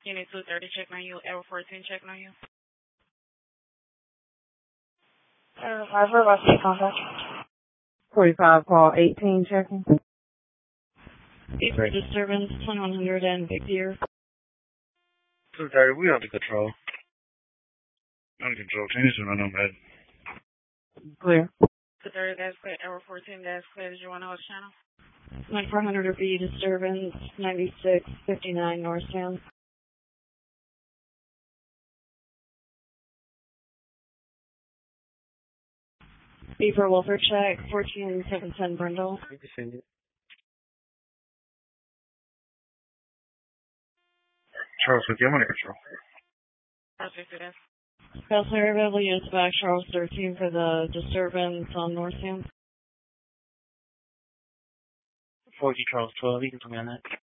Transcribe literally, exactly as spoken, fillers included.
Unit two thirty checking on you. L fourteen checking on you. Uh, Fiver, what's the contact? forty-five, call eighteen checking. For disturbance, twenty-one hundred and Big Deer. two thirty, we under control. Under control. Change to my number. Clear. two thirty, that's clear. L fourteen, that's clear. Did you want to hold channel? ninety-four hundred or B disturbance, ninety-six fifty-nine Northtown. B for welfare check, fourteen seven ten Brindle. You can send it. Charles, with you, I'm under control. I'll fix it. Counselor Beverly is back, Charles thirteen for the disturbance on Northtown. four G Charles twelve, you can put me on that.